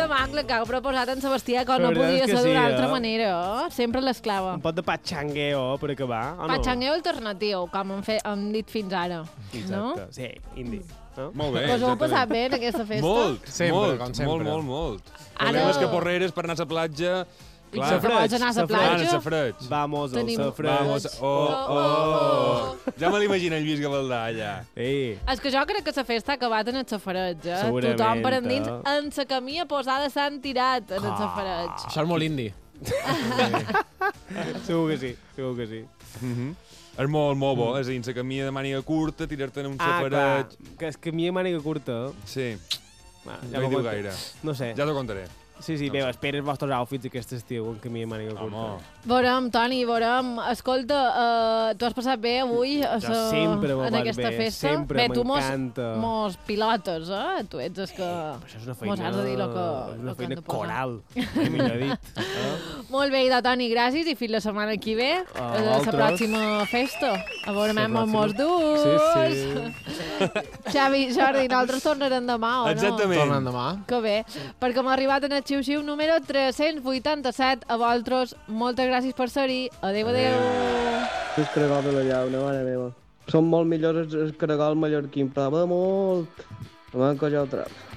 de mangle que heu proposat en Sebastià, que no podia ser d'una altra manera. Sempre l'esclava. Un pot de patxangueo per acabar, o no? Patxangueo alternatiu, com hem dit fins ara. Exacte, sí, indi. No? Molt bé, Us ho heu passat bé en aquesta festa? Molt. El problema és que Porreres per anar a la platja... Clar, que vols anar a la platja? Safreig. Vamos al Safreig. Ja me l'imagino el Lluís Gavaldà, allà. És que jo crec que la festa ha acabat en el safareig, Segurament. Tothom per endins, en la camilla posada s'han tirat en el safareig. Això és molt indi. Segur que sí. És molt bo, és a dir, la camilla de màniga curta, tirar-te en un safareig... Que és camilla de màniga curta. Sí. Ja no hi diu gaire. No sé. Ja t'ho contaré. Sí, bé, espera els vostres outfits aquest estiu en camí de màniga curta. Veurem, Toni, veurem. Escolta, tu has passat bé avui sempre en aquesta festa? Sempre m'encanta. Mos pilotes, Tu ets el que... Això és una feina... Mos has de dir el que... Una feina coral, millor dit. Molt bé, idò, Toni, gràcies, i fins la setmana que ve, a la pròxima festa. A veure, amb mos durs. Sí. Xavi, Jordi, nosaltres tornarem demà, o no? Exactament. Tornem demà. Que bé, perquè hem arribat en el xiu-xiu número 387. A vosaltres, moltes gràcies per ser-hi. Adéu. El caragol de la llauna, mare meva. Són molt millors els caragols mallorquins, però va molt. No m'han collat el trap.